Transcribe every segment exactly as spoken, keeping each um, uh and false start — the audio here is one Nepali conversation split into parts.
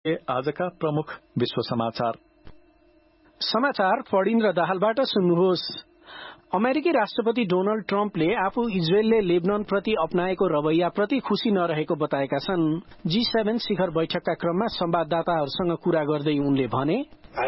आजका प्रमुख विश्व समाचार समाचार फडिन्द्र दाहालबाट सुन्नुहोस्। अमेरिकी राष्ट्रपति डोनाल्ड ट्रम्पले आफू इजरायलले लेबनान प्रति अपनाएको रवैयाप्रति खुशी नरहेको बताएका छन्। जी सेभेन शिखर बैठकका क्रममा संवाददाताहरूसँग कुरा गर्दै उनले भने,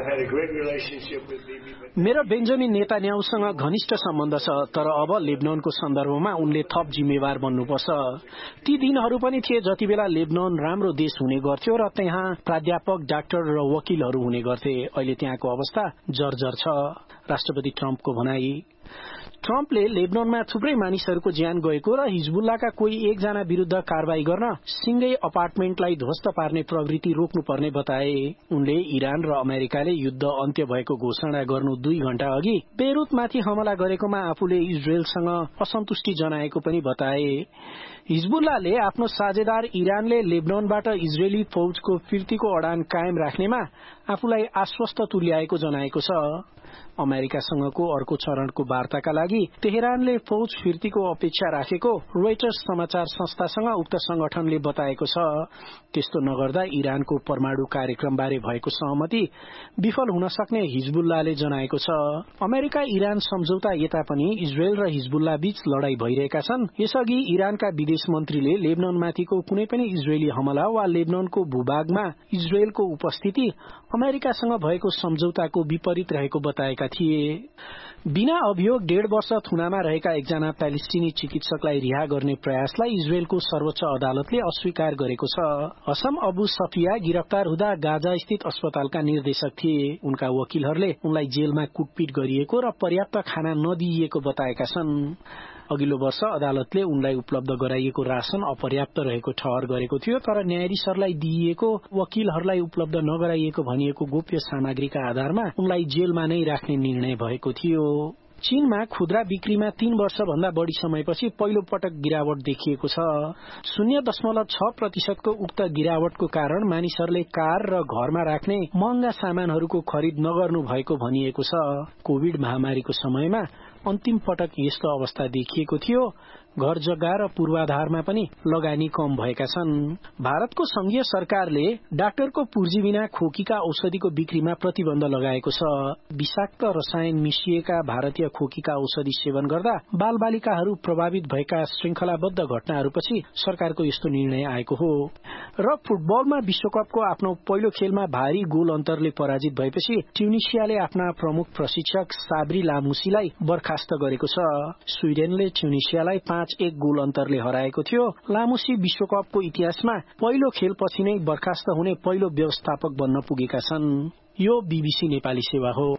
मेरो बेन्जामिन नेतान्याहुसँग घनिष्ठ सम्बन्ध छ, तर अब लेबनानको सन्दर्भमा उनले थप जिम्मेवार बन्नुपर्छ। ती दिनहरू पनि थिए जति बेला लेबनान राम्रो देश हुने गर्थ्यो र त्यहाँ प्राध्यापक, डाक्टर र वकिलहरू हुने गर्थे। अहिले त्यहाँको अवस्था जर्जर छ, राष्ट्रपति ट्रम्पको भनाई। ट्रम्पले लेबनानमा थुप्रै मानिसहरूको ज्यान गएको र हिजबुल्लाका कोही एकजना विरूद्ध कारवाही गर्न सिंगै अपार्टमेन्टलाई ध्वस्त पार्ने प्रवृत्ति रोक्नुपर्ने बताए। उनले इरान र अमेरिकाले युद्ध अन्त्य भएको घोषणा गर्नु दुई घण्टा अघि बेरुतमाथि हमला गरेकोमा आफूले इजरायलसँग असन्तुष्टि जनाएको पनि बताए। हिजबुल्लाले आफ्नो साझेदार इरानले लेबनानबाट इजरायली फौजको फिर्तीको अडान कायम राख्नेमा आफूलाई आश्वस्त तुल्याएको जनाएको छ। अमेरिकासँगको अर्को चरणको वार्ताका लागि तेहरानले फौज फिर्तीको अपेक्षा राखेको रोइटर्स समाचार संस्थासँग उक्त संगठनले बताएको छ। त्यस्तो नगर्दा इरानको परमाणु कार्यक्रमबारे भएको सहमति विफल हुन सक्ने हिजबुल्लाले जनाएको छ। अमेरिका इरान सम्झौता यता पनि इजरायल र हिजबुल्ला बीच लडाई भइरहेका छन्। यसअघि इरानका विदेश मन्त्रीले लेबनानमाथिको कुनै पनि इजरायली हमला वा लेबनानको भूभागमा इजरायलको उपस्थिति अमेरिकासँग भएको सम्झौताको विपरीत रहेको बताएका थिए। बिना अभियोग डेढ़ वर्ष थुनामा रहेका एकजना प्यालेस्टिनी चिकित्सकलाई रिहा गर्ने प्रयासलाई इजरायलको सर्वोच्च अदालतले अस्वीकार गरेको छ। हसम अबु सफिया गिरफ्तार हुँदा गाजा स्थित अस्पतालका निर्देशक थिए। उनका वकिलहरूले उनलाई जेलमा कुटपिट गरिएको र पर्याप्त खाना नदिइएको बताएका छन्। अघिल्लो वर्ष अदालतले उनलाई उपलब्ध गराइएको राशन अपर्याप्त रहेको ठहर गरेको थियो, तर न्यायाधीशहरूलाई दिइएको वकिलहरूलाई उपलब्ध नगराइएको भनिएको गोप्य सामग्रीका आधारमा उनलाई जेलमा नै राख्ने निर्णय भएको थियो। चीनमा खुद्रा बिक्रीमा तीन वर्ष भन्दा बढ़ी समयपछि पहिलो पटक गिरावट देखिएको छ। शून्य दशमलव छ प्रतिशतको उक्त गिरावटको कारण मानिसहरूले कार र घरमा राख्ने महँगा सामानहरूको खरिद नगर्नु भएको भनिएको छ। कोविड महामारीको समयमा अन्तिम पटक यस्तो अवस्था देखिएको थियो। घर जग्गा र पूर्वाधारमा पनि लगानी कम भएका छन्। भारतको संघीय सरकारले डाक्टरको पुर्जी बिना खोकीका औषधिको बिक्रीमा प्रतिबन्ध लगाएको छ। विषाक्त रसायन मिसिएका भारतीय खोकीका औषधि सेवन गर्दा बाल बालिकाहरू प्रभावित भएका श्रृंखलाबद्ध घटनाहरूपछि सरकारको यस्तो निर्णय आएको हो। र फुटबलमा विश्वकपको आफ्नो पहिलो खेलमा भारी गोल अन्तरले पराजित भएपछि ट्युनिसियाले आफ्ना प्रमुख प्रशिक्षक साब्री लामुसीलाई बर्खास्त गरेको छ। स्वीडेनले ट्युनिसियालाई पाँच एक गोल अन्तरले हराएको थियो। लामुसी विश्वकपको इतिहासमा पहिलो खेलपछि नै बर्खास्त हुने पहिलो व्यवस्थापक बन्न पुगेका छन्। यो बीबीसी नेपाली सेवा हो।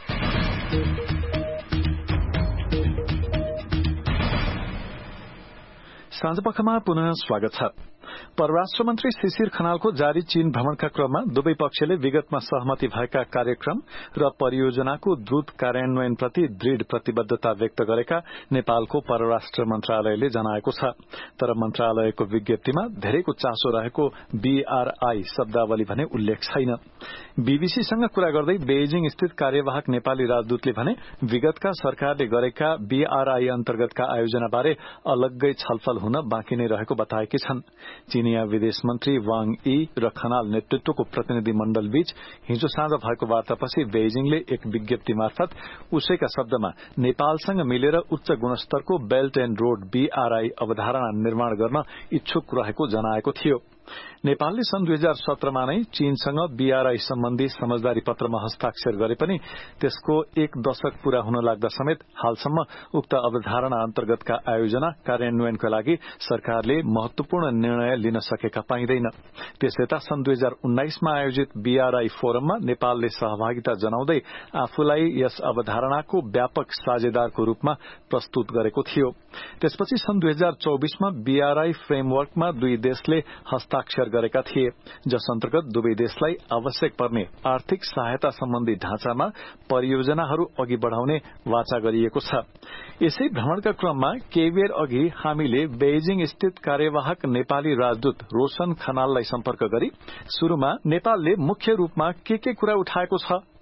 साँझपखमा पुनः स्वागत छ। परराष्ट्र मन्त्री शिशिर खनालको जारी चीन भ्रमणका क्रममा दुवै पक्षले विगतमा सहमति भएका कार्यक्रम र परियोजनाको द्रुत कार्यान्वयनप्रति दृढ़ प्रतिबद्धता व्यक्त गरेका नेपालको परराष्ट्र मन्त्रालयले जनाएको छ। तर मन्त्रालयको विज्ञप्तिमा धेरैको चासो रहेको बीआरआई शब्दावली भने उल्लेख छैन। बीबीसीसँग कुरा गर्दै बेइजिङ स्थित कार्यवाहक नेपाली राजदूतले भने विगतका सरकारले गरेका बीआरआई अन्तर्गतका आयोजनाबारे अलग्गै छलफल हुन बाँकी नै रहेको बताएकी छन्। चीनिया विदेश मन्त्री वाङ यी र खनाल नेतृत्वको प्रतिनिधि मण्डल बीच हिजो साँझ भएको वार्तापछि बेइजिङले एक विज्ञप्ति मार्फत उसैका शब्दमा नेपालसँग मिलेर उच्च गुणस्तरको बेल्ट एण्ड रोड बीआरआई अवधारणा निर्माण गर्न इच्छुक रहेको जनाएको थियो। नेपालले सन् दुई हजार सत्रमा नै चीनसँग बीआरआई सम्बन्धी समझदारी पत्रमा हस्ताक्षर गरे पनि त्यसको एक दशक पूरा हुन लाग्दा समेत हालसम्म उक्त अवधारणा अन्तर्गतका आयोजना कार्यान्वयनका लागि सरकारले महत्वपूर्ण निर्णय लिन सकेका पाइँदैन। त्यसयता सन् दुई हजार उन्नाइसमा आयोजित बीआरआई फोरममा नेपालले सहभागिता जनाउँदै आफूलाई यस अवधारणाको व्यापक साझेदारको रूपमा प्रस्तुत गरेको थियो। त्यसपछि सन् दुई हजार चौबीसमा बीआरआई फ्रेमवर्कमा दुई देशले हस्ताक्षर गरेका थिए, जस अन्तर्गत दुवै देशलाई आवश्यक पर्ने आर्थिक सहायता सम्बन्धी ढाँचामा परियोजनाहरू अघि बढ़ाउने वाचा गरिएको छ। यसै भ्रमणका क्रममा केही बेर अघि हामीले बेइजिङ स्थित कार्यवाहक नेपाली राजदूत रोशन खनाललाई सम्पर्क गरी शुरूमा नेपालले मुख्य रूपमा के के कुरा उठाएको छ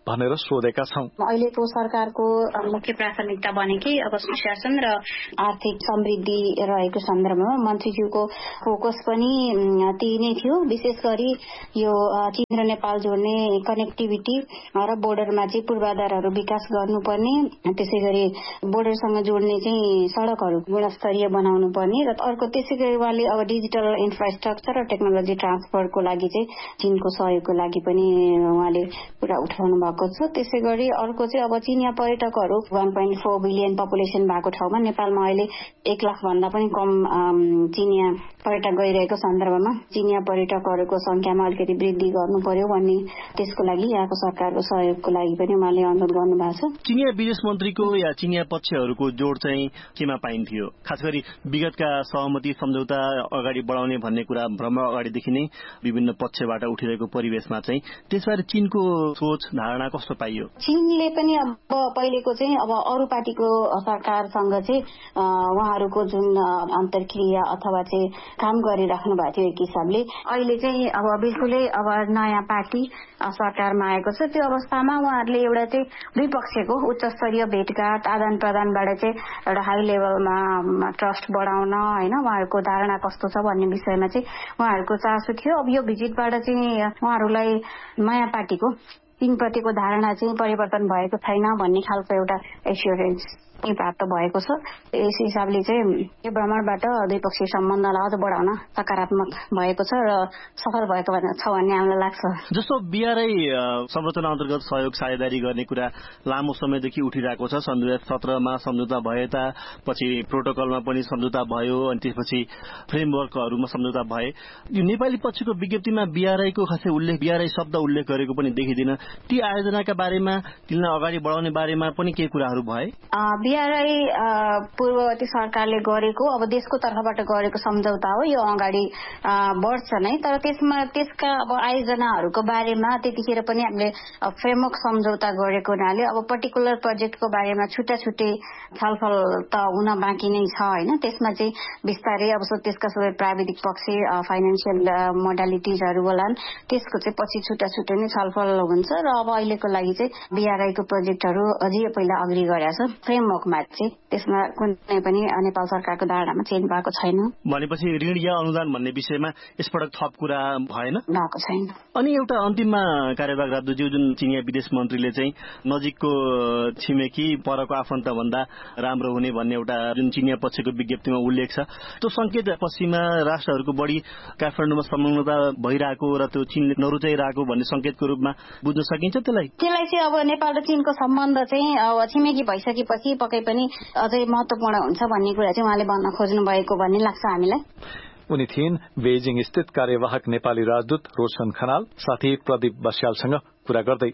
भनेर सोधेका छौं। अहिलेको सरकारको मुख्य प्राथमिकता भनेकै अब सुशासन र आर्थिक समृद्धि रहेको सन्दर्भमा मन्त्रीज्यूको फोकस पनि त्यही नै थियो। विशेष गरी यो चीन र नेपाल जोड्ने कनेक्टिभिटी र बोर्डरमा चाहिँ पूर्वाधारहरू विकास गर्नुपर्ने, त्यसै गरी बोर्डरसँग जोड्ने चाहिँ सड़कहरू गुणस्तरीय बनाउनु पर्ने र अर्को त्यसै गरी उहाँले अब डिजिटल इन्फ्रास्ट्रक्चर र टेक्नोलोजी ट्रान्सफरको लागि चाहिँ चीनको सहयोगको लागि पनि उहाँले कुरा उठाउनु भएको छ। त्यसै गरी अर्को चाहिँ अब चीनिया पर्यटकहरू one point four billion population भएको ठाउँमा नेपालमा अहिले एक लाख भन्दा पनि कम चीनिया पर्यटक गइरहेको सन्दर्भमा चीनिया पर्यटकहरूको संख्यामा अलिकति वृद्धि गर्नु पर्यो भन्ने, त्यसको लागि यहाँको सरकारको सहयोगको लागि पनि उहाँले अनुरोध गर्नु भएको छ। चीनिया विदेश मन्त्रीको या चीनिया पक्षहरूको जोड चाहिँ केमा पाइन्थ्यो? खास गरी विगतका सहमति सम्झौता अगाडि बढाउने भन्ने कुरा भ्रम अगाडिदेखि नै विभिन्न पक्षबाट उठिरहेको परिवेशमा चाहिँ त्यसबारे चीनको सोच धारणा कस्तो पाइयो? चीनले पनि अब पहिलेको चाहिँ अब अरू पार्टीको सरकारसँग चाहिँ उहाँहरूको जुन अन्तर्क्रिया अथवा चाहिँ काम गरिराख्नु भएको थियो एक हिसाबले, अहिले चाहिँ अब बिल्कुलै अब नयाँ पार्टी सरकारमा आएको छ। त्यो अवस्थामा उहाँहरूले एउटा चाहिँ द्विपक्षीयको उच्च स्तरीय भेटघाट आदान प्रदानबाट चाहिँ एउटा हाई लेभलमा ट्रस्ट बढाउन होइन उहाँहरूको धारणा कस्तो छ भन्ने विषयमा चाहिँ उहाँहरूको चासो थियो। अब यो भिजिटबाट चाहिँ उहाँहरूलाई नयाँ पार्टीको चीनप्रतिको धारणा चाहिँ परिवर्तन भएको छैन भन्ने खालको एउटा एस्योरेन्स प्राप्त भएको छ। यस हिसाबले चाहिँ यो भ्रमणबाट द्विपक्षीय सम्बन्धलाई अझ बढाउन सकारात्मक भएको छ र सफल भएको छ भन्ने हामीलाई लाग्छ। जस्तो बीआरआई संरचना अन्तर्गत सहयोग साझेदारी गर्ने कुरा लामो समयदेखि उठिरहेको छ। सन् दुई हजार सत्रमा सम्झौता भए पछि प्रोटोकलमा पनि सम्झौता भयो अनि त्यसपछि फ्रेमवर्कहरूमा सम्झौता भए। यो नेपाली पक्षको विज्ञप्तिमा बीआरआईको खासै उल्लेख बीआरआई शब्द उल्लेख गरेको पनि देखिँदैन। ती आयोजनाका बारेमा तिनलाई अगाडि बढाउने बारेमा पनि केही कुराहरू भए? बीआरआई पूर्ववर्ती सरकारले गरेको अब देशको तर्फबाट गरेको सम्झौता हो, यो अगाडि बढ्छ नै। तर त्यसमा त्यसका अब आयोजनाहरूको बारेमा त्यतिखेर पनि हामीले फ्रेमवर्क सम्झौता गरेको हुनाले अब पर्टिकुलर प्रोजेक्टको बारेमा छुट्टा छुट्टै छलफल त हुन बाँकी नै छ होइन। त्यसमा चाहिँ बिस्तारै अब त्यसका सबै प्राविधिक पक्ष फाइनेन्सियल मोडालिटिजहरू होलान्, त्यसको चाहिँ पछि छुट्टा छुट्टै नै छलफल हुन्छ र अब अहिलेको लागि चाहिँ बीआरआईको प्रोजेक्टहरू अझै पहिला अग्रि गरेको छ। फ्रेमवर्क त्यसमा कुनै पनि नेपाल सरकारको धारणामा चेन्ज भएको छैन। भनेपछि ऋण या अनुदान भन्ने विषयमा यसपटक थप कुरा भएन भएको छैन। अनि एउटा अन्तिममा कार्यवाहक राज्यज्यू जुन चीनिया विदेश मन्त्रीले चाहिँ नजिकको छिमेकी परको आफन्त भन्दा राम्रो हुने भन्ने एउटा जुन चीनिया पक्षको विज्ञप्तिमा उल्लेख छ, त्यो संकेत पश्चिमा राष्ट्रहरूको बढी काठमाडौँमा संलग्नता भइरहेको र त्यो चीनले नरुचाइरहेको भन्ने संकेतको रूपमा बुझ्न सकिन्छ। त्यसलाई त्यसलाई चाहिँ अब नेपाल र चीनको सम्बन्ध चाहिँ अब छिमेकी भइसकेपछि पक्कै पनि अझै महत्वपूर्ण हुन्छ भन्ने कुरा चाहिँ उहाँले भन्न खोज्नु भएको भन्ने लाग्छ हामीलाई। उनी थिइन् बेजिङ स्थित कार्यवाहक नेपाली राजदूत रोशन खनाल, साथी प्रदीप बस्यालसँग कुरा गर्दै।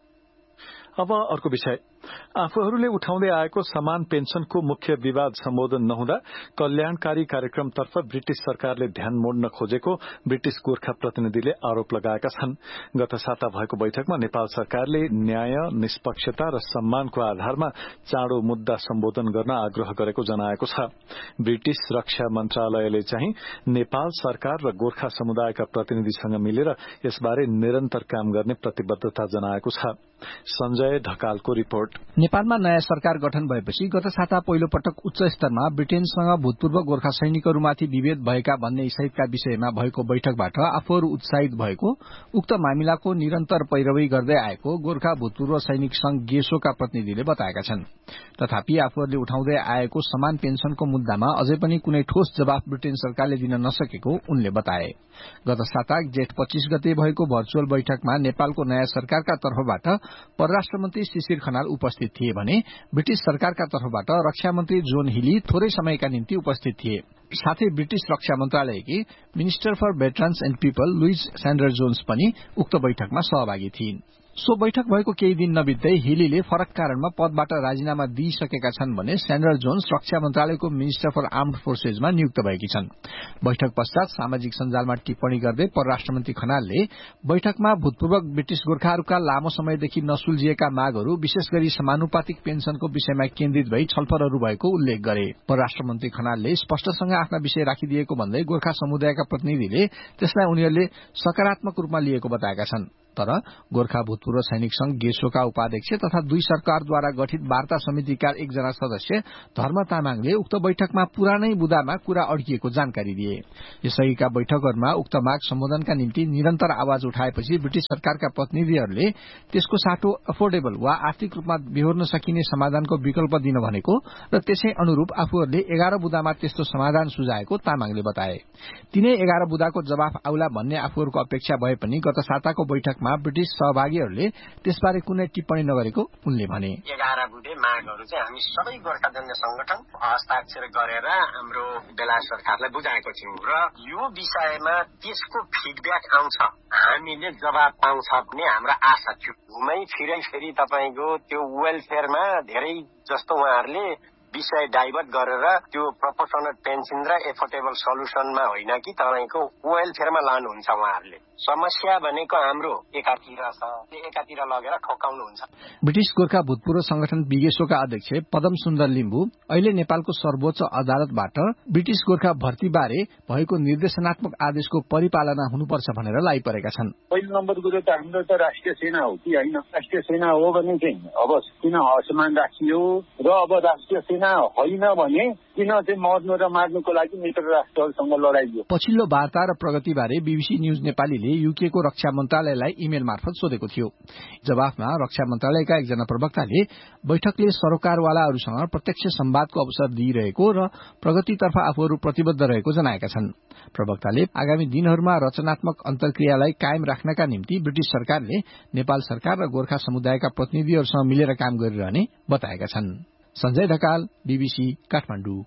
अब अर्को विषय, आफूहरूले उठाउँदै आएको समान पेन्सनको मुख्य विवाद सम्बोधन नहुँदा कल्याणकारी कार्यक्रमतर्फ ब्रिटिश सरकारले ध्यान मोड्न खोजेको ब्रिटिश गोर्खा प्रतिनिधिले आरोप लगाएका छन्। गत साता भएको बैठकमा नेपाल सरकारले न्याय, निष्पक्षता र सम्मानको आधारमा चाँडो मुद्दा सम्बोधन गर्न आग्रह गरेको जनाएको छ। ब्रिटिश रक्षा मन्त्रालयले चाहिँ नेपाल सरकार र गोर्खा समुदायका प्रतिनिधिसँग मिलेर यसबारे निरन्तर काम गर्ने प्रतिबद्धता जनाएको छ। संजय ढकालको रिपोर्ट। नेपालमा नयाँ सरकार गठन भएपछि गत साता पहिलो पटक उच्च स्तरमा ब्रिटेनसँग भूतपूर्व गोर्खा सैनिकहरूमाथि विभेद भएका भन्ने सहितका विषयमा भएको बैठकबाट आफूहरू उत्साहित भएको उक्त मामिलाको निरन्तर पैरवी गर्दै आएको गोर्खा भूतपूर्व सैनिक संघ गेसोका प्रतिनिधिले बताएका छन्। तथापि आफूहरूले उठाउँदै आएको समान पेन्सनको मुद्दामा अझै पनि कुनै ठोस जवाफ ब्रिटेन सरकारले दिन नसकेको उनले बताए। गत साता जेठ पच्चीस गते भएको भर्चुअल बैठकमा नेपालको नयाँ सरकारका तर्फबाट परराष्ट्र मन्त्री शिशिर खनाल उपस्थित थिए भने ब्रिटिश सरकारका तर्फबाट रक्षा मन्त्री जोन हिली थोरै समयका निम्ति उपस्थित थिए। साथै British Raksha मन्त्रालयकी minister for veterans and people लुइज स्यान्डर Johns पनि उक्त बैठकमा सहभागी थिइन्। सो बैठक भएको केही दिन नबित्दै हिलीले फरक कारणमा पदबाट राजीनामा दिइसकेका छन् भने स्यान्डर जोन्स रक्षा मन्त्रालयको मिनिस्टर फर आर्म्ड फोर्सेजमा नियुक्त भएकी छन्। बैठक पश्चात सामाजिक सञ्जालमा टिप्पणी गर्दै परराष्ट्र मन्त्री खनालले बैठकमा भूतपूर्व ब्रिटिश गोर्खाहरूका लामो समयदेखि नसुल्झिएका मागहरू विशेष गरी समानुपातिक पेन्सनको विषयमा केन्द्रित भई छलफलहरू भएको उल्लेख गरे। परराष्ट्र मन्त्री खनालले स्पष्टसँग आफ्ना विषय राखिदिएको भन्दै गोर्खा समुदायका प्रतिनिधिले त्यसलाई उनीहरूले सकारात्मक रूपमा लिएको बताएका छन्। तर गोर्खा भूतपूर्व सैनिक संघ गेसोका उपाध्यक्ष तथा दुई सरकारद्वारा गठित वार्ता समितिका एकजना सदस्य धर्म तामाङले उक्त बैठकमा पुरानै बुदामा कुरा अड्किएको जानकारी दिए। यसअघिका बैठकहरूमा उक्त माग सम्बोधनका निम्ति निरन्तर आवाज उठाएपछि ब्रिटिश सरकारका प्रतिनिधिहरूले त्यसको साटो अफोर्डेबल वा आर्थिक रूपमा बेहोर्न सकिने समाधानको विकल्प दिन भनेको र त्यसै अनुरूप आफूहरूले एघार बुदामा त्यस्तो समाधान सुझाएको तामाङले बताए। तिनै एघार बुदाको जवाफ आउला भन्ने आफूहरूको अपेक्षा भए पनि गत साताको बैठकमा ब्रिटिश सहभागीहरूले त्यसबारे कुनै टिप्पणी नगरेको उनले भने। एघार बुधे मागहरू चाहिँ हामी सबै गोर्खा जन्य संगठन हस्ताक्षर गरेर हाम्रो बेला सरकारलाई बुझाएको छौँ र यो विषयमा त्यसको फिडब्याक आउँछ, हामीले जवाब पाउँछ भन्ने हाम्रा आशा थियो। घुमै फिरै फेरि तपाईँको त्यो वेलफेयरमा धेरै जस्तो उहाँहरूले विषय डाइभर्ट गरेर त्यो प्रोपोर्सनल पेन्सन र एफोर्डेबल सल्युसनमा होइन कि तपाईँको वेलफेयरमा लानुहुन्छ। उहाँहरूले समस्या भनेको हाम्रो एकातिर छ, त्यो एकातिर लगेर ठोकाउनुहुन्छ। ब्रिटिश गोर्खा भूतपूर्व संगठन बिगेसोका अध्यक्ष पदम सुन्दर लिम्बू अहिले नेपालको सर्वोच्च अदालतबाट ब्रिटिश गोर्खा भर्ती बारे भएको निर्देशनात्मक आदेशको परिपालना हुनुपर्छ भनेर लागिपरेका छन्। पहिलो नम्बर कुरो त हाम्रो त राष्ट्रिय सेना हो कि होइन? राष्ट्रिय सेना हो भने चाहिँ अब किन असमान राखियो र अब राष्ट्रिय सेना होइन भने किन चाहिँ मर्नु र मार्नुको लागि मित्र राष्ट्रहरूसँग लडाइयो? पछिल्लो वार्ता र प्रगतिबारे बीबीसी न्यूज नेपालीले यूके को रक्षा मन्त्रालयलाई इमेल मार्फत सोधेको थियो। जवाफमा रक्षा मन्त्रालयका एकजना प्रवक्ताले बैठकले सरोकारवालाहरूसँग प्रत्यक्ष संवादको अवसर दिइरहेको र प्रगतितर्फ आफूहरू प्रतिबद्ध रहेको जनाएका छन्। प्रवक्ताले आगामी दिनहरूमा रचनात्मक अन्तर्क्रियालाई कायम राख्नका निम्ति ब्रिटिश सरकारले नेपाल सरकार र गोर्खा समुदायका प्रतिनिधिहरूसँग मिलेर काम गरिरहने बताएका छन्। संजय ढकाल, बीबीसी काठमाडौँ।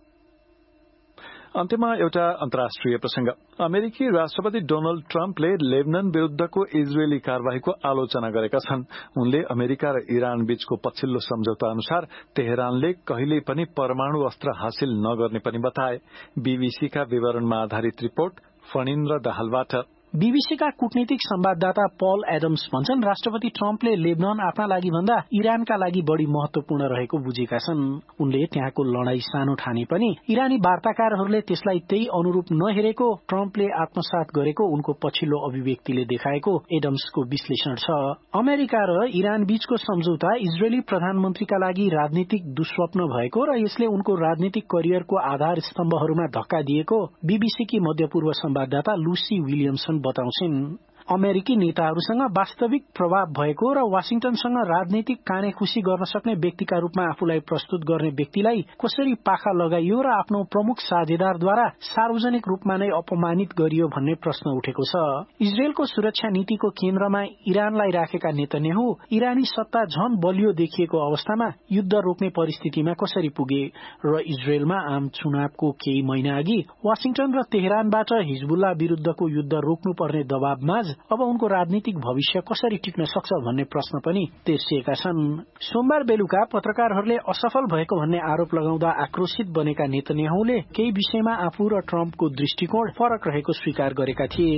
अन्त्यमा एउटा अन्तर्राष्ट्रिय प्रसंग। अमेरिकी राष्ट्रपति डोनाल्ड ट्रम्पले लेबनन विरूद्धको इजरायली कार्यवाहीको आलोचना गरेका छन्। उनले अमेरिका र इरान बीचको पछिल्लो सम्झौता अनुसार तेहरानले कहिल्यै पनि परमाणु अस्त्र हासिल नगर्ने पनि बताए। बीबीसीका विवरणमा आधारित रिपोर्ट फणिन्द्र दाहालबाट। बीबीसीका कूटनीतिक संवाददाता पल एडम्स भन्छन् राष्ट्रपति ट्रम्पले लेबनन आफ्ना लागि भन्दा इरानका लागि बढ़ी महत्वपूर्ण रहेको बुझेका छन्। उनले त्यहाँको लड़ाई सानो ठाने पनि इरानी वार्ताकारहरूले त्यसलाई त्यही अनुरूप नहेरेको ट्रम्पले आत्मसात गरेको उनको पछिल्लो अभिव्यक्तिले देखाएको एडम्सको विश्लेषण छ। अमेरिका र इरान बीचको सम्झौता इजरायली प्रधानमन्त्रीका लागि राजनीतिक दुस्वप्न भएको र यसले उनको राजनीतिक करियरको आधार स्तम्भहरूमा धक्का दिएको बीबीसीकी मध्यपूर्व संवाददाता लुसी विलियमसन बताउँछिन्। अमेरिकी नेताहरूसँग वास्तविक प्रभाव भएको र वाशिंटनसँग राजनीतिक कानेखुसी गर्न सक्ने व्यक्तिका रूपमा आफूलाई प्रस्तुत गर्ने व्यक्तिलाई कसरी पाखा लगाइयो र आफ्नो प्रमुख साझेदारद्वारा सार्वजनिक रूपमा नै अपमानित गरियो भन्ने प्रश्न उठेको छ। इजरायलको सुरक्षा नीतिको केन्द्रमा इरानलाई राखेका नेतन्याहु इरानी सत्ता झन बलियो देखिएको अवस्थामा युद्ध रोक्ने परिस्थितिमा कसरी पुगे र इजरायलमा आम चुनावको केही महिना अघि वाशिंटन र तेहरानबाट हिजबुल्ला विरूद्धको युद्ध रोक्नुपर्ने दबावमा अब उनको राजनीतिक भविष्य कसरी टिक्न सक्छ भन्ने प्रश्न पनि तेर्सिएका छन्। सोमबार बेलुका पत्रकारहरूले असफल भएको भन्ने आरोप लगाउँदा आक्रोशित बनेका नेतन्याहुले केही विषयमा आफू र ट्रम्पको दृष्टिकोण फरक रहेको स्वीकार गरेका थिए।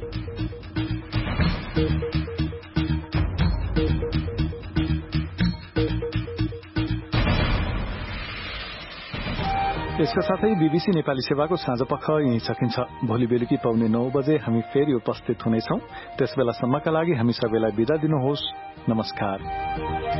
यसका साथै बीबीसी नेपाली सेवाको साँझपख यही सकिन्छ। भोलि बेलुकी पाउने नौ बजे हामी फेरि उपस्थित हुनेछौं। त्यसबेलासम्मका लागि हामी सबैलाई बिदा दिनुहोस्। नमस्कार।